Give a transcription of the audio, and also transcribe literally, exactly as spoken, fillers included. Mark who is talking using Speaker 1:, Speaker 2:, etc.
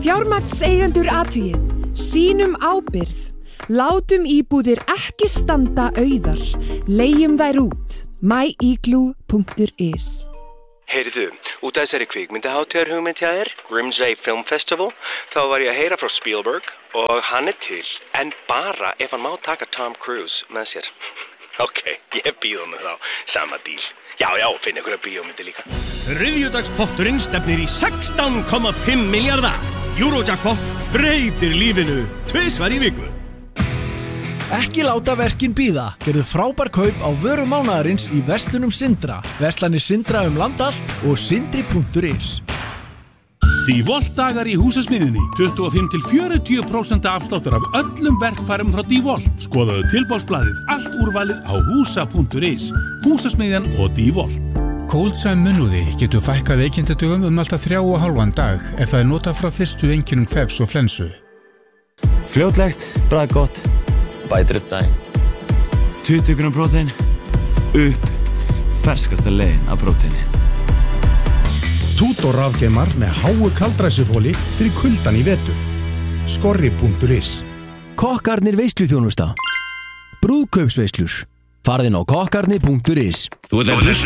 Speaker 1: Fjármagnseigendur athugið, sýnum ábyrgð, látum íbúðir ekki standa auðar, leigjum þær út. my igloo punktur is
Speaker 2: Heyrðu, út af þessari kvikmyndahátíðarhugmynd hjá þér, Grimsey Film Festival, þá var ég að heyra frá Spielberg og hann er til, en bara ef hann má taka Tom Cruise með sér. Ok, ég býð honum þá, sama díl. Já, já, finn ykkur að bíómyndi líka.
Speaker 3: Þriðjudagspotturinn stefnir í sextán komma fimm milljarða. Eurojackpot breytir lífinu tvisvar í viku.
Speaker 4: Ekki láta verkin bíða. Gerðu frábær kaup á vörum mánaðarins í verslunum Sindra. Verslanir Sindra um land allt og sindri punktur is.
Speaker 5: DeWalt dagar í húsasmiðjunni. tuttugu og fimm til fjörutíu prósent afsláttur af öllum verkfærum frá DeWalt. Skoðaðu tilboðsblaðið allt úrvalið á húsa punktur is. Húsasmiðjan og DeWalt.
Speaker 6: Kóldsæm munnúði getur fækkað veikindadögum um alltaf þrjá og hálfan dag ef það er notað frá fyrstu einkennum kvefs og flensu.
Speaker 7: Fljótlegt, bragðgott, bætir upp daginn. tuttugu grömm prótein, upp, ferskasta leiðin af próteini.
Speaker 8: Tudor rafgeimar með háu kaldræsufóli fyrir kuldan í vetur. Skorri punktur is
Speaker 9: Kokkarnir veisluþjónusta. Brúðkaupsveislur. Farðin á kokkarnir punktur is
Speaker 10: Þú ert að hlusta